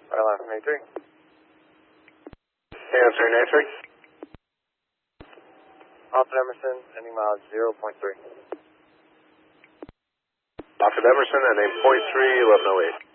Line from 83. Hey, answer 93. Alfred Emerson, ending mileage 0.3. Alfred Emerson, ending .3, 1108.